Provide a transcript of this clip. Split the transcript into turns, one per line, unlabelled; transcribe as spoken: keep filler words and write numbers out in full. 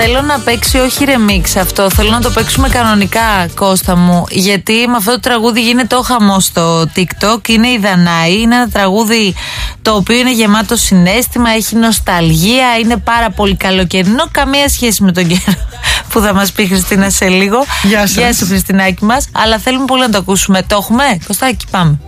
θέλω να παίξει όχι remix αυτό. Θέλω να το παίξουμε κανονικά, Κώστα μου. Γιατί με αυτό το τραγούδι γίνεται ο χαμός στο TikTok. Είναι η Δανάη. Είναι ένα τραγούδι το οποίο είναι γεμάτο συναίσθημα, έχει νοσταλγία, είναι πάρα πολύ καλοκαιρινό. Καμία σχέση με τον καιρό που θα μας πει η Χριστίνα σε λίγο.
Γεια σας.
Γεια σου, Χριστινάκη μας. Αλλά θέλουμε πολύ να το ακούσουμε. Το έχουμε, Κωστάκη, πάμε.